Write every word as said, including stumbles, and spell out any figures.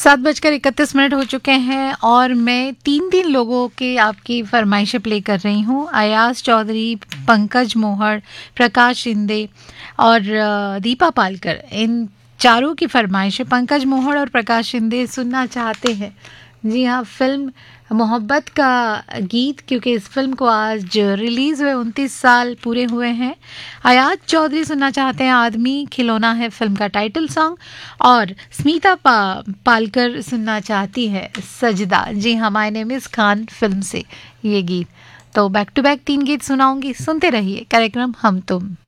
सात बजकर इकतीस मिनट हो चुके हैं और मैं तीन तीन लोगों के आपकी फरमाइशें प्ले कर रही हूँ। अयाज चौधरी, पंकज मोहड़, प्रकाश शिंदे और दीपा पालकर, इन चारों की फरमाइशें पंकज मोहड़ और प्रकाश शिंदे सुनना चाहते हैं। जी हाँ, फिल्म मोहब्बत का गीत, क्योंकि इस फिल्म को आज रिलीज़ हुए उनतीस साल पूरे हुए हैं। अयाज चौधरी सुनना चाहते हैं आदमी खिलौना है फिल्म का टाइटल सॉन्ग, और स्मिता पा पालकर सुनना चाहती है सजदा। जी हाँ, my name is Khan film से ये गीत। तो बैक टू बैक तीन गीत सुनाऊंगी, सुनते रहिए कार्यक्रम हम तुम।